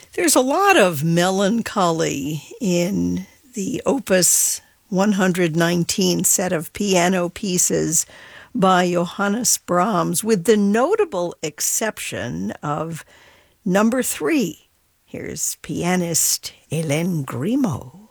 There's a lot of melancholy in the Opus 119 set of piano pieces by Johannes Brahms, with the notable exception of number 3. Here's pianist Hélène Grimaud.